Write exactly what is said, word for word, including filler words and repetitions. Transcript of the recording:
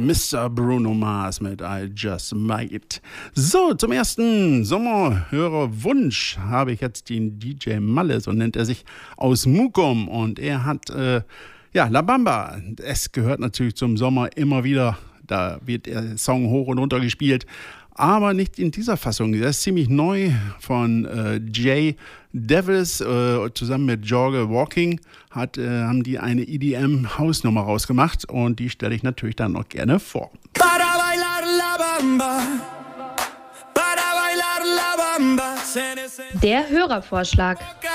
Mister Bruno Mars mit I Just Might It. So, zum ersten Sommerhörerwunsch habe ich jetzt den D J Malle, so nennt er sich, aus Mukum. Und er hat, äh, ja, La Bamba. Es gehört natürlich zum Sommer immer wieder. Da wird der Song hoch und runter gespielt. Aber nicht in dieser Fassung. Der ist ziemlich neu von äh, Jay Davis äh, zusammen mit Jorge Walking. Hat, äh, haben die eine E D M-Hausnummer rausgemacht und die stelle ich natürlich dann noch gerne vor. Para bailar la bamba, para bailar la bamba. Der Hörervorschlag.